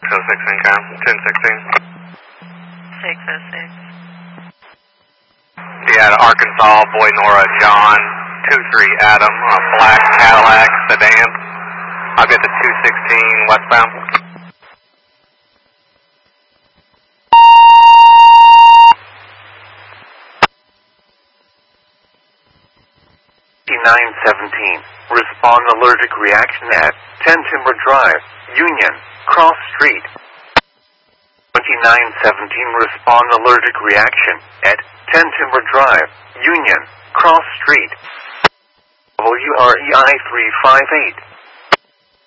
income, 1016. 606. Yeah, Arkansas, Boy Nora, John, 23 Adam, a black Cadillac sedan. I'll get the 216 westbound. 917. Respond allergic reaction at 10 Timber Drive, Union, Cross Street. 2917. Respond allergic reaction at 10 Timber Drive, Union, Cross Street. WREI 358.